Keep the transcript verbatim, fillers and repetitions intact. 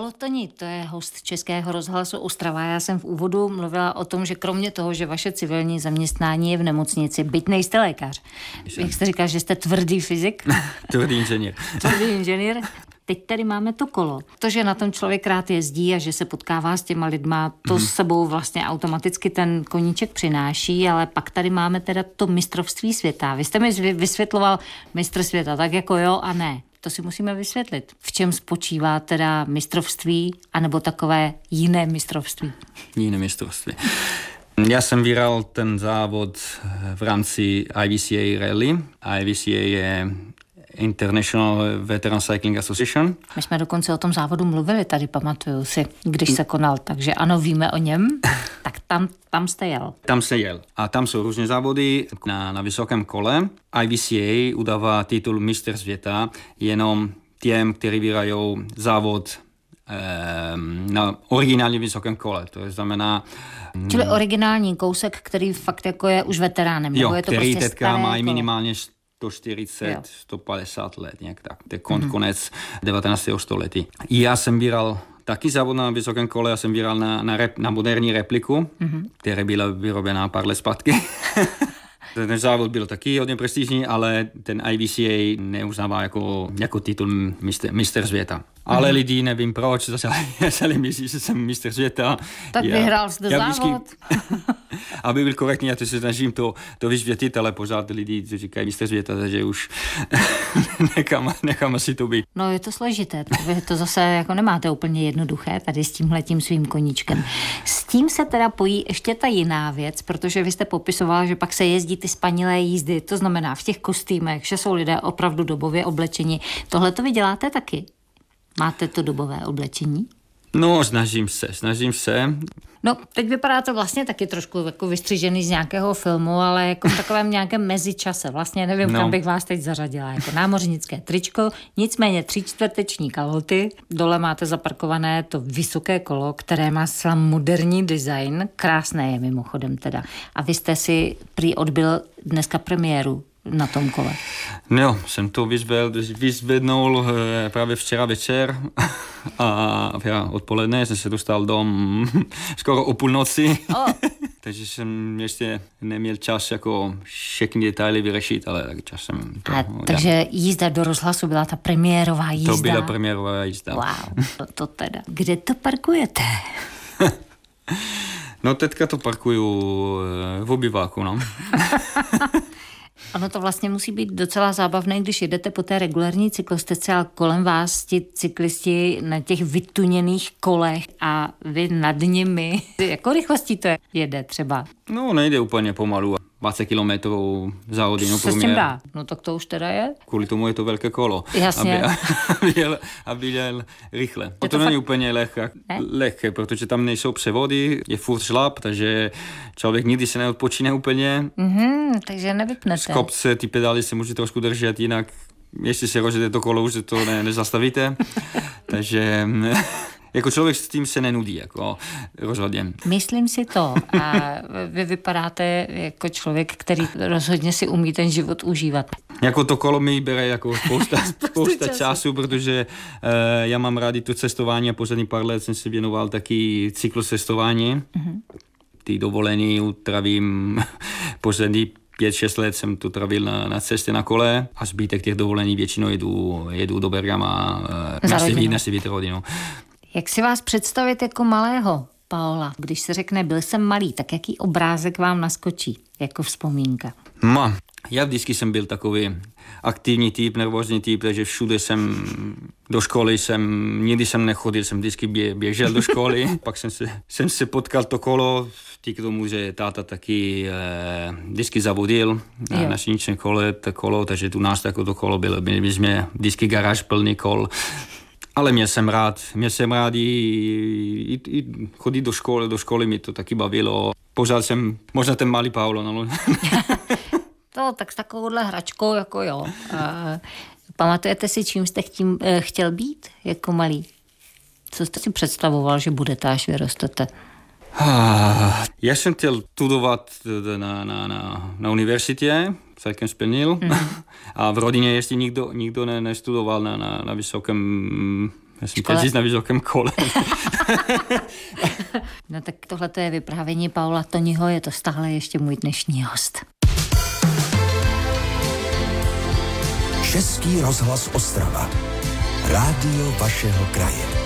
Paolo Toni, to je host Českého rozhlasu Ostrava. Já jsem v úvodu mluvila o tom, že kromě toho, že vaše civilní zaměstnání je v nemocnici, byť nejste lékař. Jak jste říkal, že jste tvrdý fyzik? Tvrdý inženýr. Tvrdý inženýr. Teď tady máme to kolo. To, že na tom člověk rád jezdí a že se potkává s těma lidma, to mm. s sebou vlastně automaticky ten koníček přináší, ale pak tady máme teda to mistrovství světa. Vy jste mi vysvětloval mistr světa, tak jako jo a ne. To si musíme vysvětlit. V čem spočívá teda mistrovství, anebo takové jiné mistrovství? Jiné mistrovství. Já jsem vyhrál ten závod v rámci I V C A Rally. I V C A je International Veteran Cycling Association. My jsme dokonce o tom závodu mluvili tady, pamatuju si, když se konal, takže ano, víme o něm, tak tam, tam jste jel. Tam se jel. A tam jsou různé závody na, na vysokém kole. I V C A udává titul mistr světa jenom těm, kteří vyhrajou závod eh, na originálně vysokém kole. To znamená... Čili originální kousek, který fakt jako je už veteránem. Jo, nebo je to který prostě teďka mají kolo. minimálně sto čtyřicet, sto padesát let, nějak tak. To je kon, mm-hmm. konec devatenáctého století. Já jsem vyhrál taky závod na vysokém kole, já jsem vyhrál na, na, rep, na moderní repliku, mm-hmm. která byla vyrobená pár let zpátky. Ten závod byl taky hodně prestižní, ale ten I V C A neuznává jako, jako titul mistr, mistr světa. Ale mm. lidi, nevím proč, začali myslí, že jsem mistr světa. Tak já, vyhrál jste závod. Aby byl korektní, já to se snažím to, to vysvětlit, ale pořád lidi říkají mistr světa, takže už nechám, nechám asi to být. No je to složité, protože to zase jako nemáte úplně jednoduché tady s tímhletím svým koníčkem. S tím se teda pojí ještě ta jiná věc, protože vy jste popisoval, že pak se jezdí ty spanilé jízdy, to znamená v těch kostýmech, že jsou lidé opravdu dobově oblečeni. Tohle to vy děláte taky? Máte to dobové oblečení? No, snažím se, snažím se. No, teď vypadá to vlastně taky trošku jako vystřižený z nějakého filmu, ale jako v takovém nějakém mezičase. Vlastně nevím, no. kam bych vás teď zařadila. Jako námořnické tričko, nicméně tři čtvrteční kalhoty. Dole máte zaparkované to vysoké kolo, které má zcela moderní design. Krásné je mimochodem teda. A vy jste si prý odbyl dneska premiéru na tom kole. No, jsem to vyzvednul právě včera večer a odpoledne jsem se dostal dom skoro o půlnoci. Oh. Takže jsem ještě neměl čas jako všechny detaily vyřešit, ale tak čas jsem to... A, takže jízda do rozhlasu byla ta premiérová jízda? To byla premiérová jízda. Wow, to, to teda. Kde to parkujete? No teďka to parkuju v obyváku, no. Ono to vlastně musí být docela zábavné, když jedete po té regulární cyklostezce a kolem vás ti cyklisti na těch vytuněných kolech a vy nad nimi. Jakou rychlostí to jede třeba? No, nejde úplně pomalu. dvacet kilometrů za hodinu průměr. Co s tím dá? No tak to už teda je. Kvůli tomu je to velké kolo. Jasně. Aby, aby, jel, aby jel rychle. To, to není fakt... úplně lehké, ne? lehké, protože tam nejsou převody, je furt šlap, takže člověk nikdy se neodpočíne úplně. Mm-hmm, takže nevypnete. Z kopce ty pedály se může trošku držet, jinak jestli se rozjede to kolo, už se to ne, nezastavíte. takže... Jako člověk s tím se nenudí, jako rozhodně. Myslím si to. A vy vypadáte jako člověk, který rozhodně si umí ten život užívat. Jako to kolo mi bere jako spousta, spousta času, protože uh, já mám rádi to cestování a poslední pár let jsem se věnoval taky cyklocestování. Mm-hmm. Ty dovolený utravím poslední pět šest let jsem to travil na, na cestě na kole a zbytek těch dovolení většinou jedu, jedu do Bergama uh, na Civit rodinu. Jak si vás představit jako malého Paola? Když se řekne, byl jsem malý, tak jaký obrázek vám naskočí jako vzpomínka? Ma, já vždycky jsem byl takový aktivní typ, nervózní typ, takže všude jsem, do školy jsem, nikdy jsem nechodil, jsem vždycky bě, běžel do školy. Pak jsem se, jsem se potkal to kolo, díky tomu, že táta taky eh, vždycky zavodil na, na silničné kole, to kolo, takže tu nás tako to kolo bylo, my jsme vždycky garáž plný kol. Ale měl jsem rád, měl jsem rád i, i, i chodit do školy, do školy mi to taky bavilo. Pořád jsem, možná ten malý Paolo, no. To tak s takovouhle hračkou, jako jo. A pamatujete si, čím jste chtím, chtěl být jako malý? Co jste si představoval, že budete, až vyrostete? Já jsem chtěl studovat na, na, na, na univerzitě, celkem splnil. Mm. A v rodině ještě nikdo, nikdo ne, nestudoval na, na, na vysokém Já jsem teď na vysokém kole. No tak tohle je vyprávění Paula Toniho, je to stále ještě můj dnešní host. Český rozhlas Ostrava. Rádio vašeho kraje.